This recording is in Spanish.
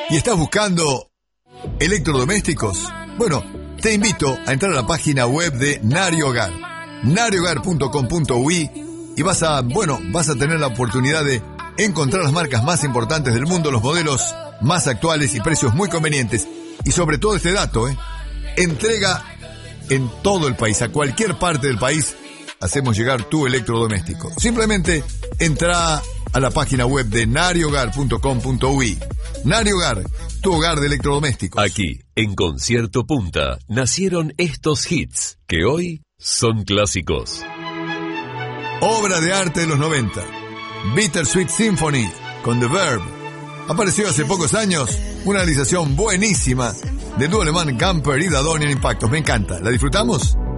¿Y estás buscando electrodomésticos? Bueno, te invito a entrar a la página web de Nari Hogar, narihogar.com.uy, y vas a tener la oportunidad de encontrar las marcas más importantes del mundo, los modelos más actuales y precios muy convenientes. Y sobre todo este dato, entrega en todo el país, a cualquier parte del país, hacemos llegar tu electrodoméstico. Simplemente entra a la página web de narihogar.com.uy. Nari Hogar, tu hogar de electrodomésticos. Aquí, en Concierto Punta, nacieron estos hits que hoy son clásicos. Obra de arte de los 90. Bittersweet Symphony con The Verb. Apareció hace pocos años una realización buenísima de dúo alemán Gamper y Dadonian Impactos. Me encanta. ¿La disfrutamos?